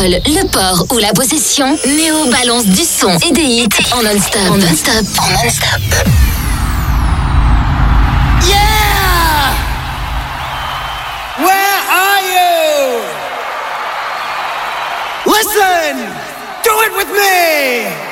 l'école, le port ou la possession, Néo balance du son et des hits en non-stop. En non-stop. En non-stop. Yeah! Where are you? Listen! Do it with me!